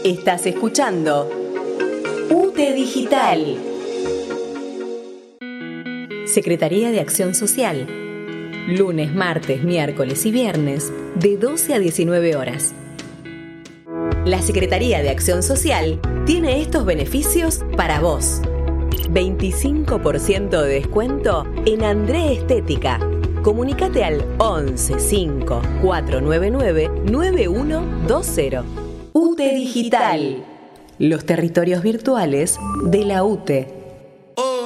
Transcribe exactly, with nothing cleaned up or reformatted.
Estás escuchando U T E Digital. Secretaría de Acción Social. Lunes, martes, miércoles y viernes de doce a diecinueve horas. La Secretaría de Acción Social tiene estos beneficios para vos. veinticinco por ciento de descuento en André Estética. Comunícate al once cinco cuatro nueve nueve nueve uno dos cero. U T E Digital. Los territorios virtuales de la U T E.